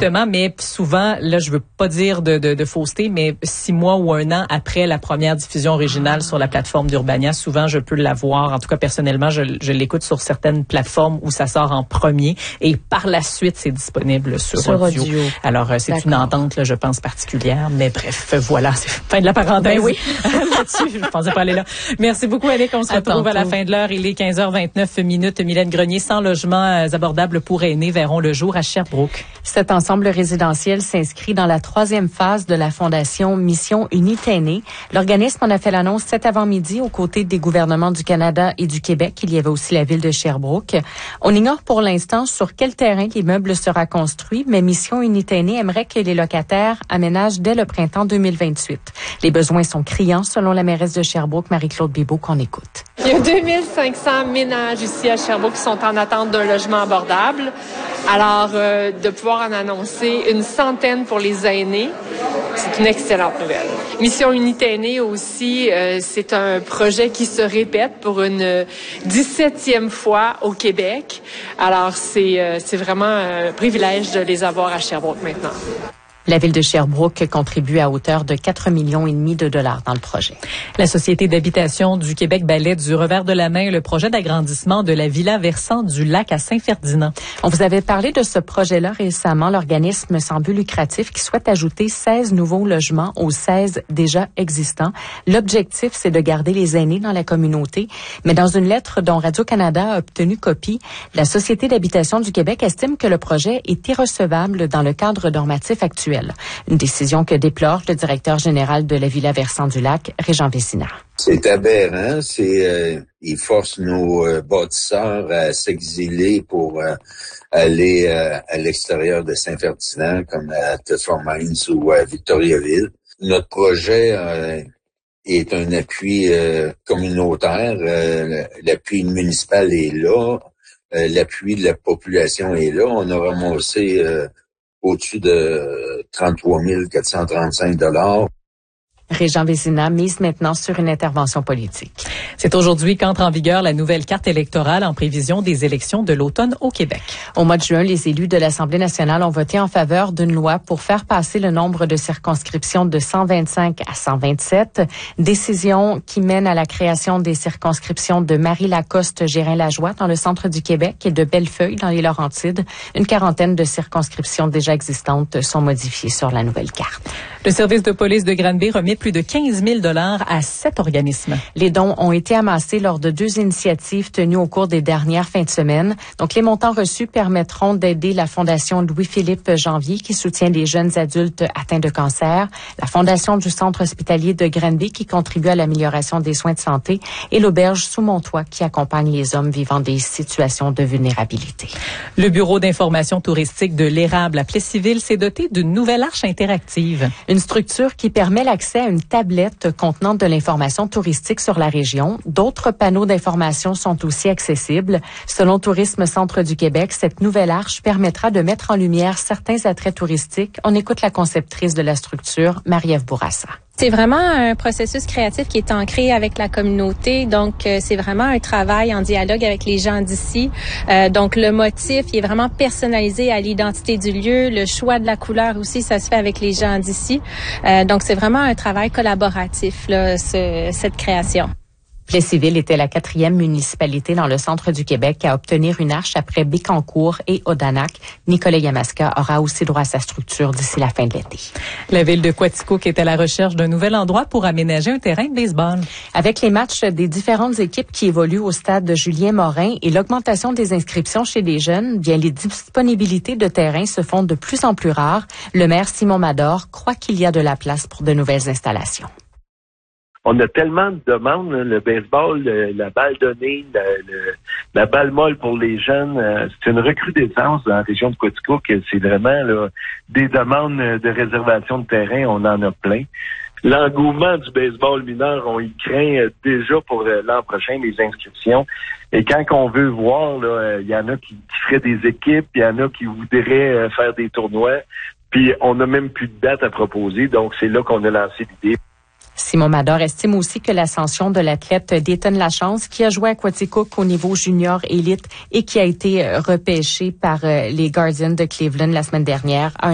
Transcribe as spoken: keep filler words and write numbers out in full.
Exactement, mais souvent, là, je veux pas dire de, de, de fausseté, mais six mois ou un an après la première diffusion originale sur la plateforme d'Urbania, souvent, je peux l'avoir. En tout cas, personnellement, je, je l'écoute sur certaines plateformes où ça sort en premier et par la suite, c'est disponible sur, sur audio. audio. Alors, euh, c'est D'accord. une entente, là, je pense, particulière, mais bref, voilà, c'est fin de la parenthèse. Ben oui. Là-dessus, je pensais pas aller là. Merci beaucoup, Annick. On se à retrouve tantôt. À la fin de l'heure. Il est quinze heures vingt-neuf minutes. Mylène Grenier, cent logements abordables pour aînés verront le jour à Sherbrooke. Cet ensemble résidentiel s'inscrit dans la troisième phase de la Fondation Mission Unité Aînés. L'organisme en a fait l'annonce cet avant-midi aux côtés des gouvernements du Canada et du Québec. Il y avait aussi la ville de Sherbrooke. On ignore pour l'instant sur quel terrain l'immeuble sera construit, mais Mission Unité Aînés aimerait que les locataires aménagent dès le printemps deux mille vingt-huit. Les besoins sont criants, selon la mairesse de Sherbrooke, Marie-Claude Bibeau, qu'on écoute. Il y a deux mille cinq cents ménages ici à Sherbrooke qui sont en attente d'un logement abordable. Alors, euh, de pouvoir en annoncer une centaine pour les aînés, c'est une excellente nouvelle. Mission Unité Aînés aussi, euh, c'est un projet qui se répète pour une dix-septième fois au Québec. Alors, c'est, euh, c'est vraiment un privilège de les avoir à Sherbrooke maintenant. La ville de Sherbrooke contribue à hauteur de quatre millions et demi de dollars dans le projet. La Société d'habitation du Québec balaie du revers de la main le projet d'agrandissement de la villa versant du lac à Saint-Ferdinand. On vous avait parlé de ce projet-là récemment, l'organisme sans but lucratif qui souhaite ajouter seize nouveaux logements aux seize déjà existants. L'objectif, c'est de garder les aînés dans la communauté. Mais dans une lettre dont Radio-Canada a obtenu copie, la Société d'habitation du Québec estime que le projet est irrecevable dans le cadre normatif actuel. Une décision que déplore le directeur général de la Villa Versant du Lac, Régent Vézina. C'est aberrant. C'est, euh, ils forcent nos euh, bâtisseurs à s'exiler pour euh, aller euh, à l'extérieur de Saint-Ferdinand, comme à Thetford Mines ou à Victoriaville. Notre projet euh, est un appui euh, communautaire. Euh, l'appui municipal est là. Euh, l'appui de la population est là. On a ramassé euh, au-dessus de trente-trois mille quatre cent trente-cinq dollars. Régent Vézina mise maintenant sur une intervention politique. C'est aujourd'hui qu'entre en vigueur la nouvelle carte électorale en prévision des élections de l'automne au Québec. Au mois de juin, les élus de l'Assemblée nationale ont voté en faveur d'une loi pour faire passer le nombre de circonscriptions de cent vingt-cinq à cent vingt-sept. Décision qui mène à la création des circonscriptions de Marie-Lacoste-Gérin-Lajoie dans le centre du Québec et de Bellefeuille dans les Laurentides. Une quarantaine de circonscriptions déjà existantes sont modifiées sur la nouvelle carte. Le service de police de Granby remet plus de quinze mille dollars à sept organismes. Les dons ont été amassés lors de deux initiatives tenues au cours des dernières fins de semaine. Donc, les montants reçus permettront d'aider la Fondation Louis-Philippe Janvier qui soutient les jeunes adultes atteints de cancer, la Fondation du Centre hospitalier de Granby qui contribue à l'amélioration des soins de santé et l'Auberge Sous mon toit qui accompagne les hommes vivant des situations de vulnérabilité. Le Bureau d'information touristique de l'Érable à Plessisville s'est doté d'une nouvelle arche interactive. Une structure qui permet l'accès à une tablette contenant de l'information touristique sur la région. D'autres panneaux d'information sont aussi accessibles. Selon Tourisme Centre du Québec, cette nouvelle arche permettra de mettre en lumière certains attraits touristiques. On écoute la conceptrice de la structure, Marie-Ève Bourassa. C'est vraiment un processus créatif qui est ancré avec la communauté. Donc, euh, c'est vraiment un travail en dialogue avec les gens d'ici. Euh, donc, le motif, il est vraiment personnalisé à l'identité du lieu. Le choix de la couleur aussi, ça se fait avec les gens d'ici. Euh, donc, c'est vraiment un travail collaboratif, là, ce, cette création. Plessisville était la quatrième municipalité dans le centre du Québec à obtenir une arche après Bécancour et Odanak. Nicolas Yamaska aura aussi droit à sa structure d'ici la fin de l'été. La ville de Quaticook est à la recherche d'un nouvel endroit pour aménager un terrain de baseball. Avec les matchs des différentes équipes qui évoluent au stade de Julien Morin et l'augmentation des inscriptions chez les jeunes, bien les disponibilités de terrain se font de plus en plus rares. Le maire Simon Mador croit qu'il y a de la place pour de nouvelles installations. On a tellement de demandes, le baseball, le, la balle donnée, la, le, la balle molle pour les jeunes. Euh, c'est une recrudescence dans la région de Quaticook. C'est vraiment là, des demandes de réservation de terrain, on en a plein. L'engouement du baseball mineur, on y craint déjà pour l'an prochain, les inscriptions. Et quand on veut voir, il y en a qui, qui feraient des équipes, il y en a qui voudraient faire des tournois, puis on n'a même plus de date à proposer, donc c'est là qu'on a lancé l'idée. Simon Mador estime aussi que l'ascension de l'athlète Dayton Lachance, qui a joué à Quaticook au niveau junior élite et qui a été repêché par les Guardians de Cleveland la semaine dernière, a